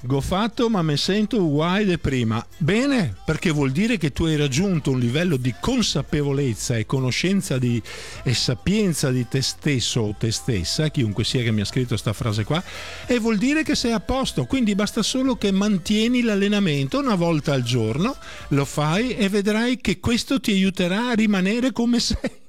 Go fatto, ma mi sento uguale di prima. Bene, perché vuol dire che tu hai raggiunto un livello di consapevolezza e conoscenza e sapienza di te stesso o te stessa, chiunque sia che mi ha scritto sta frase qua, e vuol dire che sei a posto. Quindi basta solo che mantieni l'allenamento una volta al giorno, lo fai e vedrai che questo ti aiuterà a rimanere come sei.